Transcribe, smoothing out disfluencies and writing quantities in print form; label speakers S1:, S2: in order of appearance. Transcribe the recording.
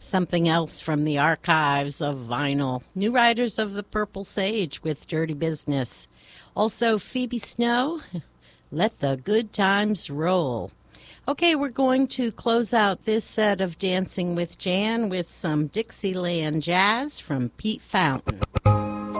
S1: Something else from the archives of vinyl. New Riders of the Purple Sage with Dirty Business. Also, Phoebe Snow, Let the Good Times Roll. Okay, we're going to close out this set of Dancing with Jan with some Dixieland jazz from Pete Fountain.